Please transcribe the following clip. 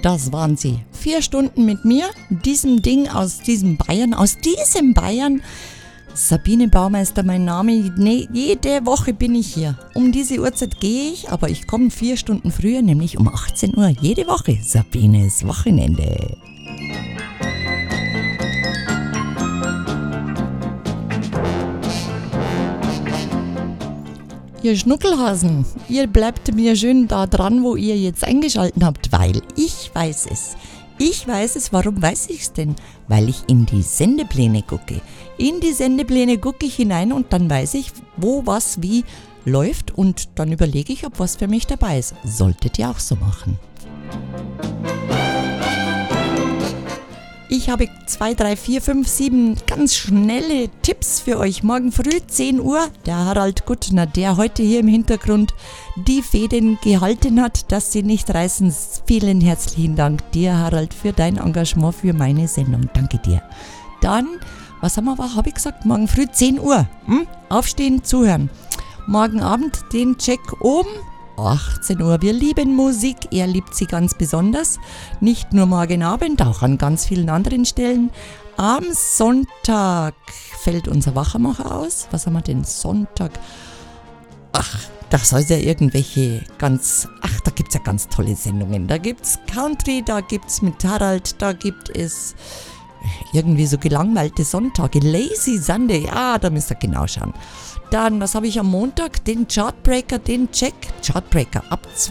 Das waren sie. 4 Stunden mit mir, diesem Ding aus diesem Bayern. Sabine Baumeister, mein Name. Nee, jede Woche bin ich hier. Um diese Uhrzeit gehe ich, aber ich komme 4 Stunden früher, nämlich um 18 Uhr. Jede Woche. Sabines Wochenende. Ihr Schnuckelhasen, ihr bleibt mir schön da dran, wo ihr jetzt eingeschaltet habt, weil ich weiß es. Ich weiß es, warum weiß ich es denn? Weil ich in die Sendepläne gucke. In die Sendepläne gucke ich hinein und dann weiß ich, wo was wie läuft und dann überlege ich, ob was für mich dabei ist. Solltet ihr auch so machen. Ich habe 2, 3, 4, 5, 7 ganz schnelle Tipps für euch. Morgen früh 10 Uhr, der Harald Guttner, der heute hier im Hintergrund die Fäden gehalten hat, dass sie nicht reißen. Vielen herzlichen Dank dir, Harald, für dein Engagement für meine Sendung. Danke dir. Dann, habe ich gesagt? Morgen früh 10 Uhr. Aufstehen, zuhören. Morgen Abend den Check oben. 18 Uhr. Wir lieben Musik. Er liebt sie ganz besonders. Nicht nur morgen Abend, auch an ganz vielen anderen Stellen. Am Sonntag fällt unser Wachermacher aus. Was haben wir denn Sonntag? Da soll es ja irgendwelche da gibt es ja ganz tolle Sendungen. Da gibt es Country, da gibt es mit Harald, da gibt es irgendwie so gelangweilte Sonntage. Lazy Sunday, ja, da müsst ihr genau schauen. Dann, was habe ich am Montag? Den Chartbreaker, den Check. Chartbreaker ab